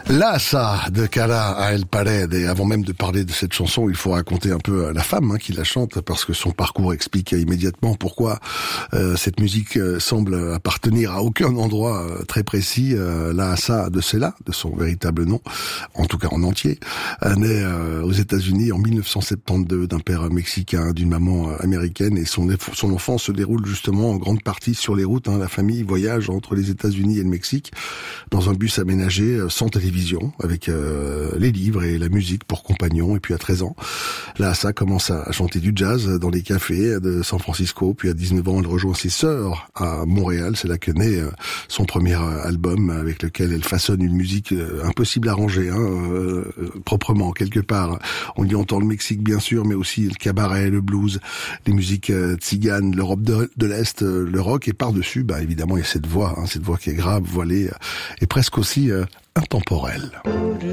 Là, ça, de Cara à El Pared. Et avant même de parler de cette chanson, il faut raconter un peu la femme qui la chante, parce que son parcours explique immédiatement pourquoi cette musique semble appartenir à aucun endroit très précis. Là, ça, de Cela, de son véritable nom, en tout cas en entier, naît aux États-Unis en 1972 d'un père mexicain, d'une maman américaine, et son enfance se déroule justement en grande partie sur les routes. La famille voyage entre les États-Unis et le Mexique dans un bus aménagé sans télévision, avec les livres et la musique pour compagnon. Et puis à 13 ans, là, ça commence à chanter du jazz dans les cafés de San Francisco. Puis à 19 ans, elle rejoint ses sœurs à Montréal. C'est là que naît son premier album, avec lequel elle façonne une musique impossible à ranger, proprement, quelque part. On y entend le Mexique, bien sûr, mais aussi le cabaret, le blues, les musiques tziganes, l'Europe de l'Est, le rock. Et par-dessus, évidemment, il y a cette voix qui est grave, voilée, et presque aussi intemporelle.